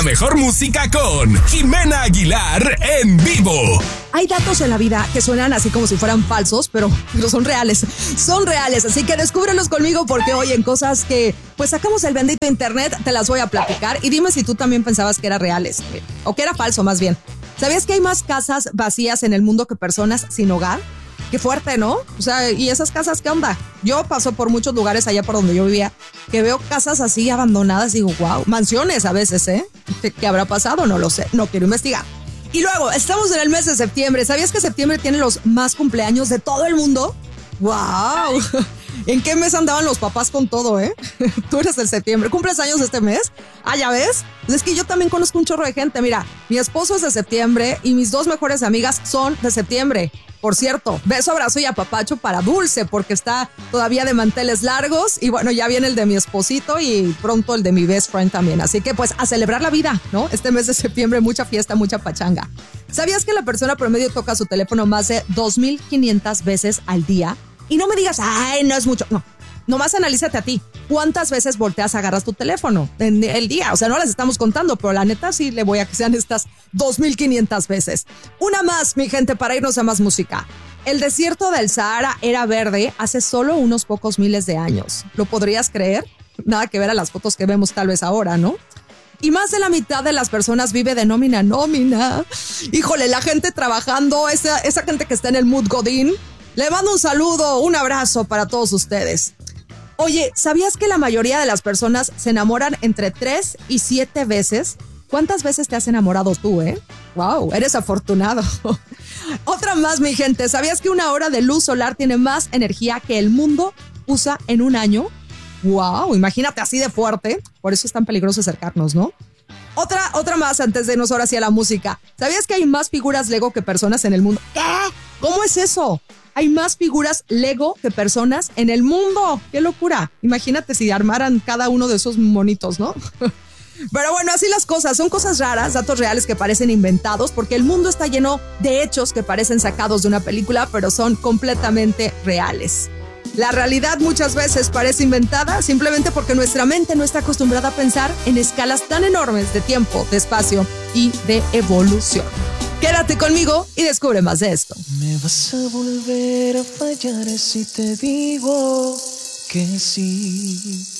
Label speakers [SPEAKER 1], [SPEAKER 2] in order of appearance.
[SPEAKER 1] mejor música con Jimena Aguilar en vivo.
[SPEAKER 2] Hay datos en la vida que suenan así como si fueran falsos, pero son reales. Son reales, así que descúbrelos conmigo porque hoy en cosas que pues sacamos el bendito internet te las voy a platicar. Y dime si tú también pensabas que era reales o que era falso más bien. ¿Sabías que hay más casas vacías en el mundo que personas sin hogar? Qué fuerte, ¿no? O sea, ¿y esas casas qué onda? Yo paso por muchos lugares allá por donde yo vivía que veo casas así abandonadas y digo, wow, mansiones a veces, ¿eh? ¿Qué habrá pasado? No lo sé, no quiero investigar. Y luego, estamos en el mes de septiembre. ¿Sabías que septiembre tiene los más cumpleaños de todo el mundo? ¡Wow! ¿En qué mes andaban los papás con todo, eh? Tú eres de septiembre. ¿Cumples años este mes? Ah, ¿ya ves? Es que yo también conozco un chorro de gente. Mira, mi esposo es de septiembre y mis dos mejores amigas son de septiembre. Por cierto, beso, abrazo y apapacho para Dulce, porque está todavía de manteles largos. Y bueno, ya viene el de mi esposito y pronto el de mi best friend también. Así que pues a celebrar la vida, ¿no? Este mes de septiembre, mucha fiesta, mucha pachanga. ¿Sabías que la persona promedio toca su teléfono más de 2,500 veces al día? Y no me digas, ay, no es mucho. No, nomás analízate a ti. ¿Cuántas veces volteas, agarras tu teléfono en el día? O sea, no las estamos contando, pero la neta sí le voy a que sean estas 2,500 veces. Una más, mi gente, para irnos a más música. El desierto del Sahara era verde hace solo unos pocos miles de años. ¿Lo podrías creer? Nada que ver a las fotos que vemos tal vez ahora, ¿no? Y más de la mitad de las personas vive de nómina a nómina. Híjole, la gente trabajando, esa gente que está en el mood godín. Le mando un saludo, un abrazo para todos ustedes. Oye, ¿sabías que la mayoría de las personas se enamoran entre 3 y 7 veces? ¿Cuántas veces te has enamorado tú, eh? ¡Wow! Eres afortunado. Otra más, mi gente. ¿Sabías que una hora de luz solar tiene más energía que el mundo usa en un año? ¡Wow! Imagínate así de fuerte. Por eso es tan peligroso acercarnos, ¿no? Otra más antes de irnos ahora hacia la música. ¿Sabías que hay más figuras Lego que personas en el mundo? ¿Qué? ¿Cómo es eso? Hay más figuras Lego que personas en el mundo. ¡Qué locura! Imagínate si armaran cada uno de esos monitos, ¿no? Pero bueno, así las cosas. Son cosas raras, datos reales que parecen inventados, porque el mundo está lleno de hechos que parecen sacados de una película, pero son completamente reales. La realidad muchas veces parece inventada simplemente porque nuestra mente no está acostumbrada a pensar en escalas tan enormes de tiempo, de espacio y de evolución. Quédate conmigo y descubre más de esto.
[SPEAKER 3] Me vas a volver a fallar si te digo que sí.